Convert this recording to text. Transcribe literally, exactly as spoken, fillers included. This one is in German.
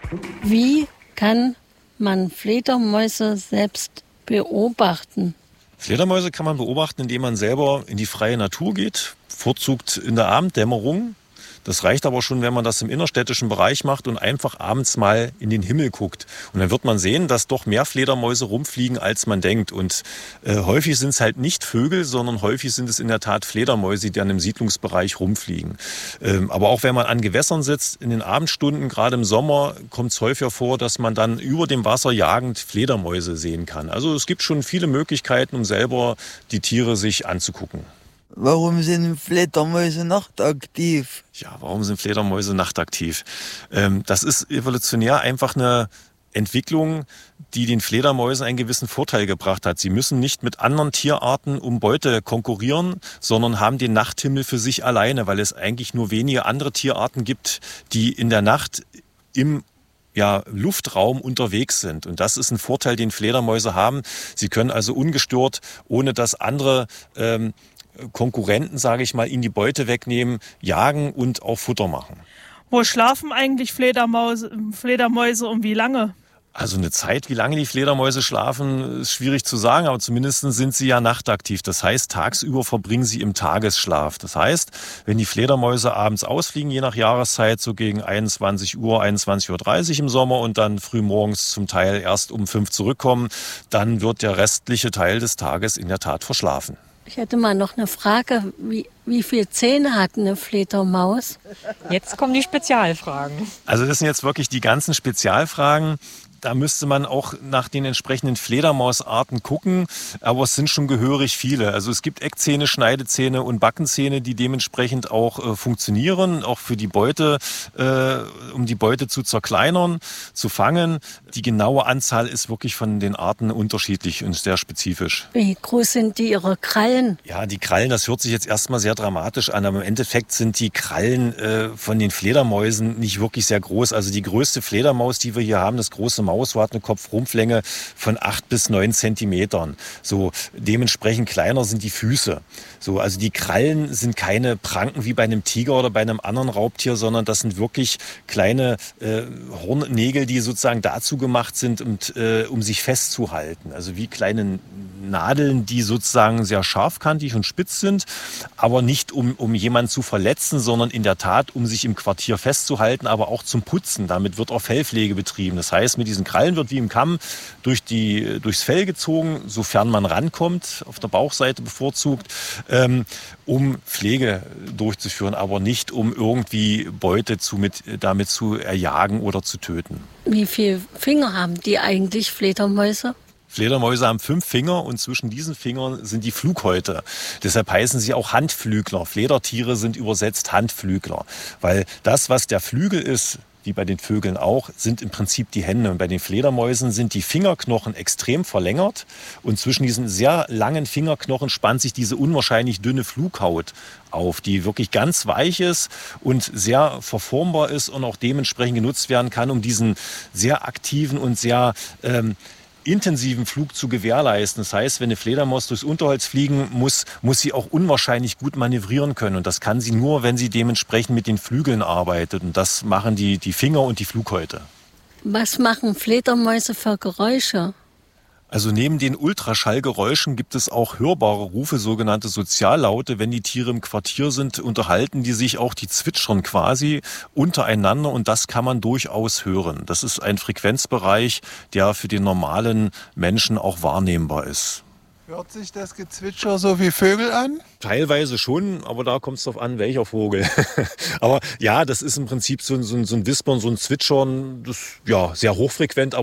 Wie kann man Fledermäuse selbst beobachten? Fledermäuse kann man beobachten, indem man selber in die freie Natur geht, bevorzugt in der Abenddämmerung. Das reicht aber schon, wenn man das im innerstädtischen Bereich macht und einfach abends mal in den Himmel guckt. Und dann wird man sehen, dass doch mehr Fledermäuse rumfliegen, als man denkt. Und äh, häufig sind es halt nicht Vögel, sondern häufig sind es in der Tat Fledermäuse, die dann im Siedlungsbereich rumfliegen. Ähm, aber auch wenn man an Gewässern sitzt, in den Abendstunden, gerade im Sommer, kommt es häufiger vor, dass man dann über dem Wasser jagend Fledermäuse sehen kann. Also es gibt schon viele Möglichkeiten, um selber die Tiere sich anzugucken. Warum sind Fledermäuse nachtaktiv? Ja, warum sind Fledermäuse nachtaktiv? Ähm, das ist evolutionär einfach eine Entwicklung, die den Fledermäusen einen gewissen Vorteil gebracht hat. Sie müssen nicht mit anderen Tierarten um Beute konkurrieren, sondern haben den Nachthimmel für sich alleine, weil es eigentlich nur wenige andere Tierarten gibt, die in der Nacht im ja, Luftraum unterwegs sind. Und das ist ein Vorteil, den Fledermäuse haben. Sie können also ungestört, ohne dass andere ähm, Konkurrenten, sage ich mal, ihnen die Beute wegnehmen, jagen und auch Futter machen. Wo schlafen eigentlich Fledermäuse, Fledermäuse und wie lange? Also eine Zeit, wie lange die Fledermäuse schlafen, ist schwierig zu sagen, aber zumindest sind sie ja nachtaktiv. Das heißt, tagsüber verbringen sie im Tagesschlaf. Das heißt, wenn die Fledermäuse abends ausfliegen, je nach Jahreszeit, so gegen einundzwanzig Uhr, einundzwanzig Uhr dreißig im Sommer und dann frühmorgens zum Teil erst um fünf zurückkommen, dann wird der restliche Teil des Tages in der Tat verschlafen. Ich hätte mal noch eine Frage. Wie, wie viele Zähne hat eine Fledermaus? Jetzt kommen die Spezialfragen. Also das sind jetzt wirklich die ganzen Spezialfragen. Da müsste man auch nach den entsprechenden Fledermausarten gucken, aber es sind schon gehörig viele. Also es gibt Eckzähne, Schneidezähne und Backenzähne, die dementsprechend auch äh, funktionieren, auch für die Beute, äh, um die Beute zu zerkleinern, zu fangen. Die genaue Anzahl ist wirklich von den Arten unterschiedlich und sehr spezifisch. Wie groß sind die ihre Krallen? Ja, die Krallen, das hört sich jetzt erstmal sehr dramatisch an, aber im Endeffekt sind die Krallen äh, von den Fledermäusen nicht wirklich sehr groß. Also die größte Fledermaus, die wir hier haben, das große Maus, hat eine Kopfrumpflänge von acht bis neun Zentimetern. So, dementsprechend kleiner sind die Füße. So, also die Krallen sind keine Pranken wie bei einem Tiger oder bei einem anderen Raubtier, sondern das sind wirklich kleine äh, Hornnägel, die sozusagen dazu gemacht sind, und, äh, um sich festzuhalten. Also wie kleine Nadeln, die sozusagen sehr scharfkantig und spitz sind, aber nicht um, um jemanden zu verletzen, sondern in der Tat, um sich im Quartier festzuhalten, aber auch zum Putzen. Damit wird auch Fellpflege betrieben. Das heißt, mit diesen Krallen wird wie im Kamm durch die, durchs Fell gezogen, sofern man rankommt, auf der Bauchseite bevorzugt, ähm, um Pflege durchzuführen, aber nicht um irgendwie Beute zu mit, damit zu erjagen oder zu töten. Wie viele Finger haben die eigentlich, Fledermäuse? Fledermäuse haben fünf Finger und zwischen diesen Fingern sind die Flughäute. Deshalb heißen sie auch Handflügler. Fledertiere sind übersetzt Handflügler, weil das, was der Flügel ist, wie bei den Vögeln auch, sind im Prinzip die Hände. Und bei den Fledermäusen sind die Fingerknochen extrem verlängert und zwischen diesen sehr langen Fingerknochen spannt sich diese unwahrscheinlich dünne Flughaut auf, die wirklich ganz weich ist und sehr verformbar ist und auch dementsprechend genutzt werden kann, um diesen sehr aktiven und sehr ähm, intensiven Flug zu gewährleisten. Das heißt, wenn eine Fledermaus durchs Unterholz fliegen muss, muss sie auch unwahrscheinlich gut manövrieren können. Und das kann sie nur, wenn sie dementsprechend mit den Flügeln arbeitet. Und das machen die, die Finger und die Flughäute. Was machen Fledermäuse für Geräusche? Also neben den Ultraschallgeräuschen gibt es auch hörbare Rufe, sogenannte Soziallaute. Wenn die Tiere im Quartier sind, unterhalten die sich auch, die zwitschern quasi untereinander und das kann man durchaus hören. Das ist ein Frequenzbereich, der für den normalen Menschen auch wahrnehmbar ist. Hört sich das Gezwitscher so wie Vögel an? Teilweise schon, aber da kommt es darauf an, welcher Vogel. Aber ja, das ist im Prinzip so, so, so ein Wispern, so ein Zwitschern, das ja sehr hochfrequent.